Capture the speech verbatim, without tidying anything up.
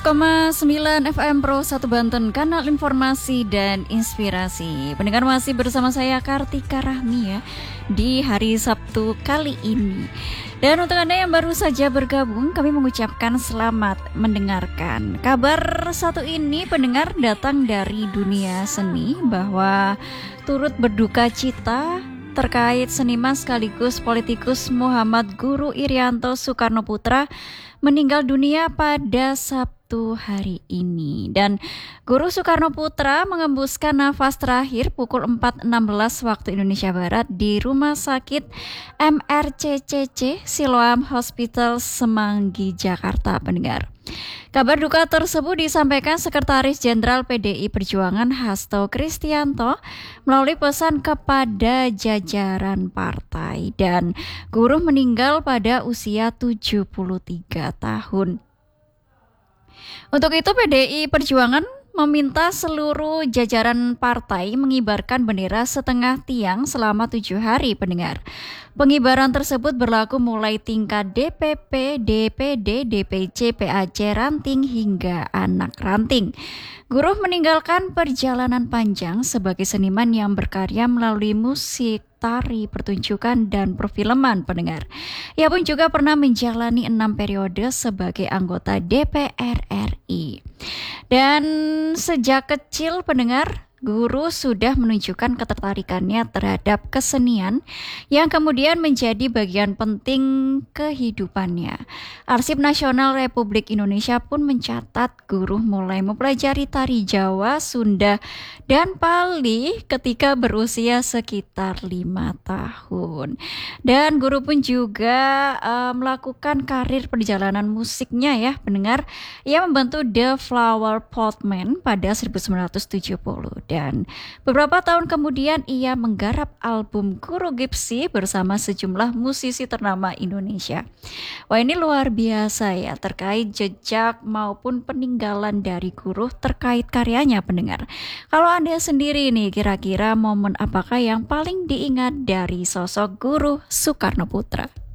sembilan F M Pro satu Banten, kanal informasi dan inspirasi. Pendengar masih bersama saya Kartika Rahmi ya di hari Sabtu kali ini. Dan untuk Anda yang baru saja bergabung, kami mengucapkan selamat mendengarkan. Kabar satu ini pendengar datang dari dunia seni bahwa turut berduka cita terkait seniman sekaligus politikus Muhammad Guru Irianto Soekarnoputra meninggal dunia pada Sabtu hari ini. Dan Guru Soekarnoputra mengembuskan nafas terakhir pukul empat enam belas waktu Indonesia Barat di Rumah Sakit M R C C C Siloam Hospital Semanggi, Jakarta, pendengar. Kabar duka tersebut disampaikan Sekretaris Jenderal P D I Perjuangan Hasto Kristianto melalui pesan kepada jajaran partai, dan Guru meninggal pada usia tujuh puluh tiga tahun. Untuk itu P D I Perjuangan meminta seluruh jajaran partai mengibarkan bendera setengah tiang selama tujuh hari, pendengar. Pengibaran tersebut berlaku mulai tingkat D P P, D P D, D P C, P A C ranting hingga anak ranting. Guru meninggalkan perjalanan panjang sebagai seniman yang berkarya melalui musik, tari, pertunjukan, dan perfilman, pendengar. Ia pun juga pernah menjalani enam periode sebagai anggota D P R R I. Dan sejak kecil, pendengar, Guru sudah menunjukkan ketertarikannya terhadap kesenian yang kemudian menjadi bagian penting kehidupannya. Arsip Nasional Republik Indonesia pun mencatat Guru mulai mempelajari tari Jawa, Sunda, dan Pali ketika berusia sekitar lima tahun. Dan Guru pun juga uh, melakukan karir perjalanan musiknya ya, pendengar. Ia membantu The Flower Pot Man pada seribu sembilan ratus tujuh puluh. Dan beberapa tahun kemudian ia menggarap album Guru Gipsy bersama sejumlah musisi ternama Indonesia. Wah, ini luar biasa ya terkait jejak maupun peninggalan dari Guru terkait karyanya, pendengar. Kalau Anda sendiri nih, kira-kira momen apakah yang paling diingat dari sosok Guru Soekarnoputra?